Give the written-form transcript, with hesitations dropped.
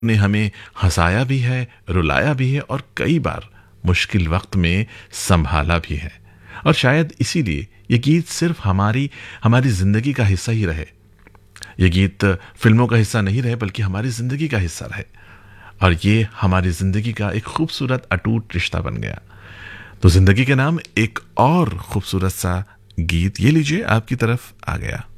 ने हमें हँसाया भी है, रुलाया भी है और कई बार मुश्किल वक़्त में सँभाला भी है। और शायद इसीलिए ये गीत सिर्फ़ हमारी हमारी ज़िंदगी का हिस्सा ही रहे। ये गीत फ़िल्मों का हिस्सा नहीं रहे बल्कि हमारी ज़िंदगी का हिस्सा रहे। और ये हमारी ज़िंदगी का एक खूबसूरत अटूट रिश्ता बन गया। तो ज़िंदगी के नाम एक और खूबसूरत सा गीत ये लीजिए आपकी तरफ आ गया।